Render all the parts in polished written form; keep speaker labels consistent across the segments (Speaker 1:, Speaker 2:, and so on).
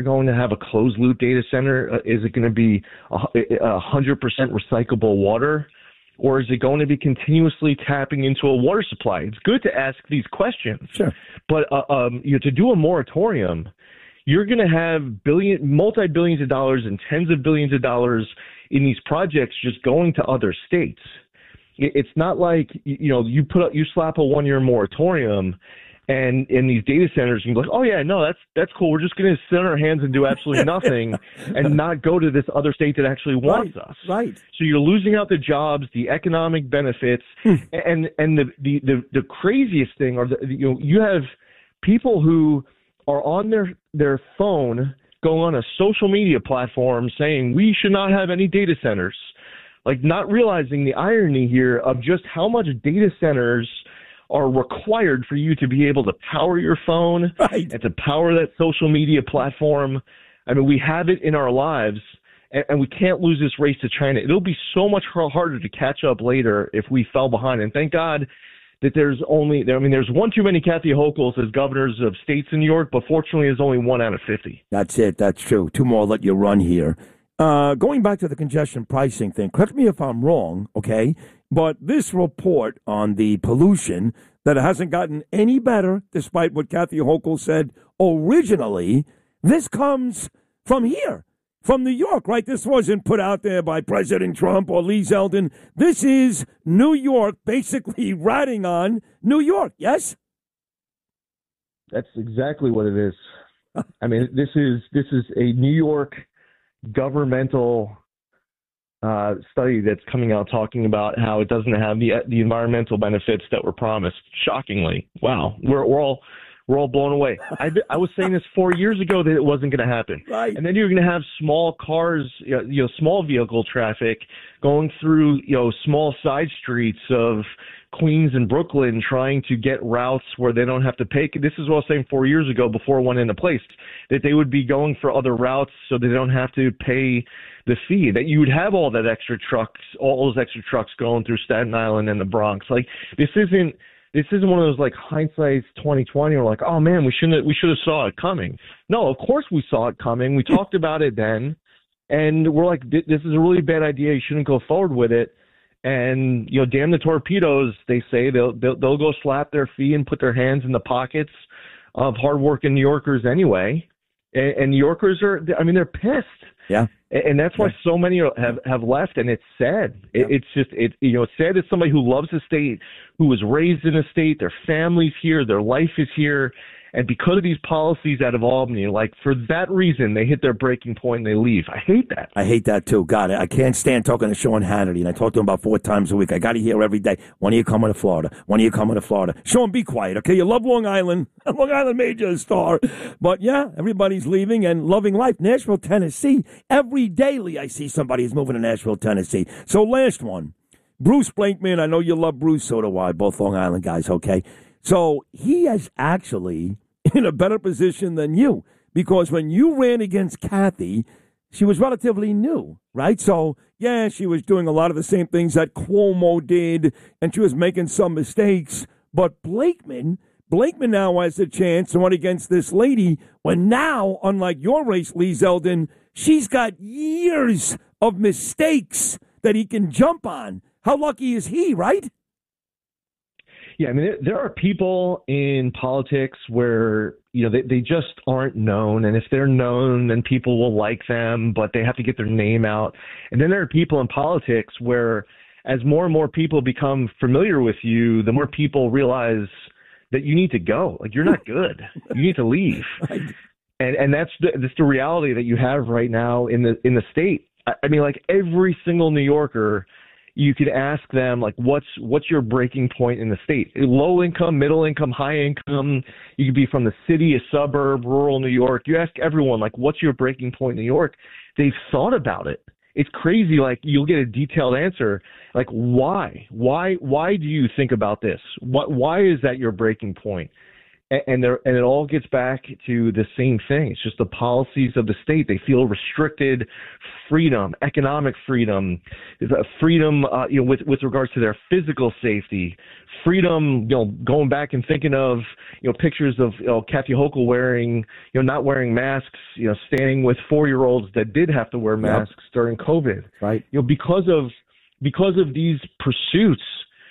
Speaker 1: going to have a closed loop data center? Is it going to be 100% recyclable water? Or is it going to be continuously tapping into a water supply? It's good to ask these questions.
Speaker 2: Sure.
Speaker 1: But to do a moratorium, you're going to have multi-billions of dollars and tens of billions of dollars in these projects just going to other states. It's not like, you slap a 1-year moratorium and in these data centers, you can be like, oh yeah, no, that's cool. We're just going to sit on our hands and do absolutely nothing and not go to this other state that actually wants us.
Speaker 2: Right.
Speaker 1: So you're losing out the jobs, the economic benefits, and the craziest thing are you have people who are on their phone going on a social media platform saying we should not have any data centers, like not realizing the irony here of just how much data centers are required for you to be able to power your phone and to power that social media platform. I mean, we have it in our lives, and we can't lose this race to China. It'll be so much harder to catch up later if we fell behind. And thank God that there's one too many Kathy Hochul's as governors of states in New York, but fortunately there's only 1 out of 50.
Speaker 2: That's it. That's true. 2 more, let you run here. Going back to the congestion pricing thing, correct me if I'm wrong, okay? But this report on the pollution, that it hasn't gotten any better, despite what Kathy Hochul said originally, this comes from here, from New York, right? This wasn't put out there by President Trump or Lee Zeldin. This is New York basically ratting on New York, yes?
Speaker 1: That's exactly what it is. I mean, this is a New York governmental study that's coming out talking about how it doesn't have the environmental benefits that were promised. Shockingly, wow, we're all blown away. I was saying this 4 years ago that it wasn't going to happen,
Speaker 2: right?
Speaker 1: And then you're going to have small cars, small vehicle traffic going through small side streets of Queens and Brooklyn trying to get routes where they don't have to pay. This is what I was saying 4 years ago before it went into place, that they would be going for other routes so they don't have to pay the fee, that you would have all those extra trucks going through Staten Island and the Bronx. Like this isn't one of those like hindsight's 2020 or like, oh man, we should have saw it coming. No, of course we saw it coming. We talked about it then, and we're like, this is a really bad idea. You shouldn't go forward with it. And damn the torpedoes, they say. They'll go slap their fee and put their hands in the pockets of hardworking New Yorkers anyway. And New Yorkers they're pissed.
Speaker 2: Yeah.
Speaker 1: And that's why so many have left, and it's sad. Yeah. It's sad as somebody who loves the state, who was raised in the state, their family's here, their life is here, and because of these policies out of Albany, like for that reason, they hit their breaking point and they leave. I hate that.
Speaker 2: I hate that too. God, I can't stand talking to Sean Hannity, and I talk to him about 4 times a week. I got to hear every day, when are you coming to Florida? When are you coming to Florida? Sean, be quiet, okay? You love Long Island. Long Island made you a star. But yeah, everybody's leaving and loving life. Nashville, Tennessee. Every daily I see somebody is moving to Nashville, Tennessee. So last one, Bruce Blakeman. I know you love Bruce, so do I, both Long Island guys, okay? So he is actually in a better position than you, because when you ran against Kathy, she was relatively new, right? So, yeah, she was doing a lot of the same things that Cuomo did, and she was making some mistakes. But Blakeman now has a chance to run against this lady when now, unlike your race, Lee Zeldin, she's got years of mistakes that he can jump on. How lucky is he, right?
Speaker 1: Yeah, I mean, there are people in politics where, they just aren't known. And if they're known, then people will like them, but they have to get their name out. And then there are people in politics where as more and more people become familiar with you, the more people realize that you need to go. Like, you're not good. You need to leave.
Speaker 2: Right.
Speaker 1: And that's the reality that you have right now in the state. I mean, like every single New Yorker, you could ask them, like, what's your breaking point in the state? Low income, middle income, high income. You could be from the city, a suburb, rural New York. You ask everyone, like, what's your breaking point in New York? They've thought about it. It's crazy. Like, you'll get a detailed answer. Like, why? Why do you think about this? Why is that your breaking point? and it all gets back to the same thing. It's just the policies of the state. They feel restricted freedom, economic freedom, freedom, with regards to their physical safety, freedom, going back and thinking of, pictures of, Kathy Hochul wearing, not wearing masks, standing with 4-year-olds that did have to wear masks during COVID.
Speaker 2: Right.
Speaker 1: Because of these pursuits,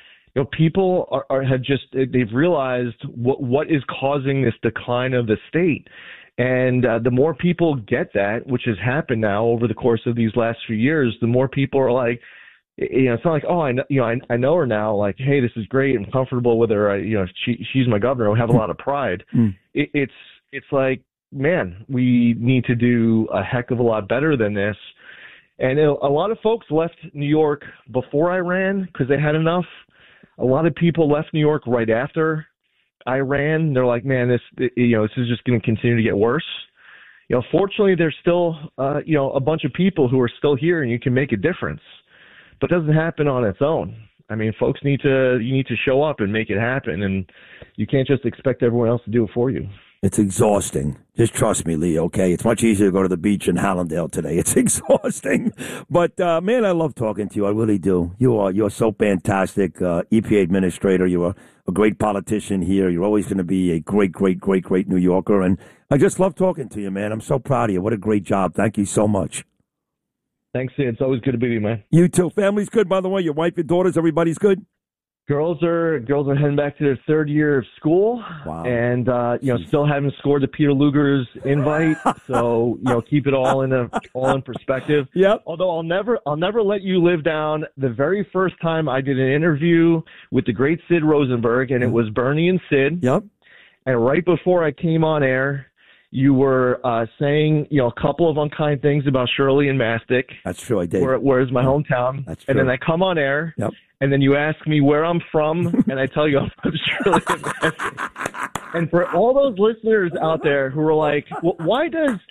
Speaker 1: people they've realized what is causing this decline of the state. And the more people get that, which has happened now over the course of these last few years, the more people are like, it's not like, oh, I know her now. Like, hey, this is great. I'm comfortable with her. She's my governor. I have a lot of pride. It's like, man, we need to do a heck of a lot better than this. And a lot of folks left New York before I ran because they had enough. A lot of people left New York right after I ran. They're like, man, this is just going to continue to get worse. Fortunately, there's still, a bunch of people who are still here, and you can make a difference. But it doesn't happen on its own. I mean, you need to show up and make it happen, and you can't just expect everyone else to do it for you.
Speaker 2: It's exhausting. Just trust me, Lee, okay? It's much easier to go to the beach in Hallandale today. It's exhausting. But, man, I love talking to you. I really do. You're so fantastic. EPA administrator. You're a great politician here. You're always going to be a great, great, great, great New Yorker. And I just love talking to you, man. I'm so proud of you. What a great job. Thank you so much.
Speaker 1: Thanks, Sid. It's always good to be with you, man.
Speaker 2: You too. Family's good, by the way. Your wife, your daughters, everybody's good?
Speaker 1: Girls are heading back to their third year of school.
Speaker 2: Wow.
Speaker 1: And still haven't scored the Peter Luger's invite. So keep it all in perspective.
Speaker 2: Yep.
Speaker 1: Although I'll never let you live down the very first time I did an interview with the great Sid Rosenberg, and it was Bernie and Sid.
Speaker 2: Yep.
Speaker 1: And right before I came on air, you were saying a couple of unkind things about Shirley and Mastic.
Speaker 2: That's true. I did.
Speaker 1: Where's my hometown?
Speaker 2: That's true.
Speaker 1: And then I come on air.
Speaker 2: Yep.
Speaker 1: And then you ask me where I'm from, and I tell you I'm from Shirley and Mastic. And for all those listeners out there who are like, why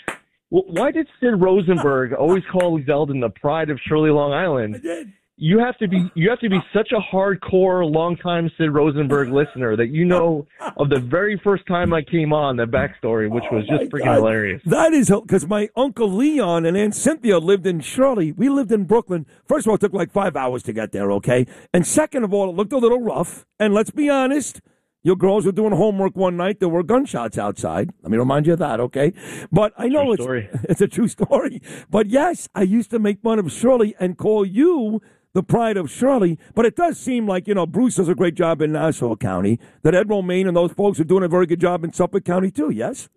Speaker 1: did Sid Rosenberg always call Lee Zeldin the pride of Shirley, Long Island?
Speaker 2: I did.
Speaker 1: You have to be such a hardcore, longtime Sid Rosenberg listener that of the very first time I came on, the backstory, which was just freaking hilarious.
Speaker 2: That is because my Uncle Leon and Aunt Cynthia lived in Shirley. We lived in Brooklyn. First of all, it took like 5 hours to get there, okay? And second of all, it looked a little rough. And let's be honest, your girls were doing homework one night. There were gunshots outside. Let me remind you of that, okay? But I know it's a true story. But yes, I used to make fun of Shirley and call you the pride of Shirley, but it does seem like, Bruce does a great job in Nassau County, that Ed Romaine and those folks are doing a very good job in Suffolk County too, yes?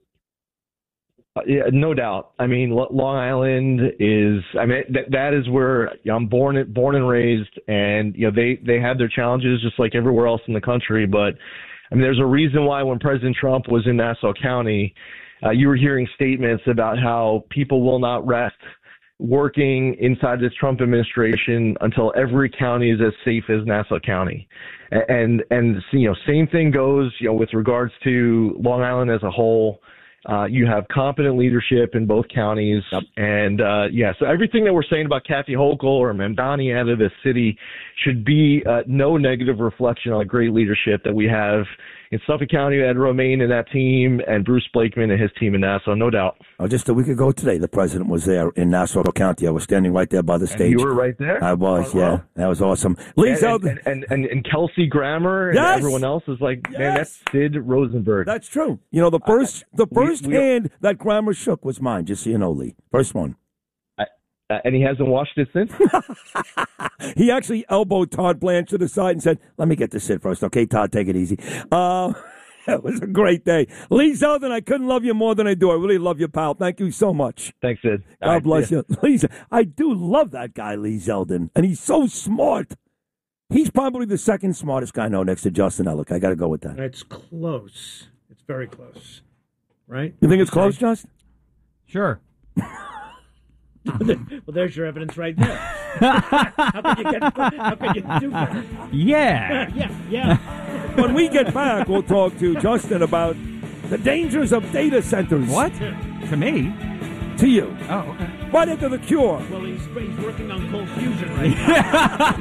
Speaker 1: Yeah, no doubt. I mean, Long Island is, that is where I'm born and raised, and, they have their challenges just like everywhere else in the country, but, there's a reason why when President Trump was in Nassau County, you were hearing statements about how people will not rest working inside this Trump administration until every county is as safe as Nassau County. And same thing goes, with regards to Long Island as a whole. You have competent leadership in both counties.
Speaker 2: Yep.
Speaker 1: And, so everything that we're saying about Kathy Hochul or Mamdani out of the city should be no negative reflection on the great leadership that we have in Suffolk County, Ed Romaine and that team, and Bruce Blakeman and his team in Nassau, no doubt.
Speaker 2: Just a week ago today, the president was there in Nassau County. I was standing right there by the stage.
Speaker 1: And you were right there?
Speaker 2: I was, yeah. That was awesome.
Speaker 1: And Kelsey Grammer and everyone else is like, man, that's Sid Rosenberg.
Speaker 2: That's true. The first hand that Grammer shook was mine, just so you know, Lee. First one.
Speaker 1: And he hasn't washed it since?
Speaker 2: He actually elbowed Todd Blanche to the side and said, let me get this Sid first. Okay, Todd, take it easy. It was a great day. Lee Zeldin, I couldn't love you more than I do. I really love you, pal. Thank you so much.
Speaker 1: Thanks, Sid.
Speaker 2: God bless you. Lee, I do love that guy, Lee Zeldin, and he's so smart. He's probably the second smartest guy I know next to Justin Ellick. I got to go with that.
Speaker 3: It's close. It's very close. Right?
Speaker 2: You think it's close, Justin?
Speaker 4: Sure.
Speaker 3: Well, there's your evidence right there. How could you do that?
Speaker 4: Yeah.
Speaker 3: Yeah.
Speaker 2: When we get back, we'll talk to Justin about the dangers of data centers.
Speaker 4: What? To me?
Speaker 2: To you.
Speaker 4: Oh, okay.
Speaker 2: Right into The Cure.
Speaker 3: Well, he's working on cold fusion right now.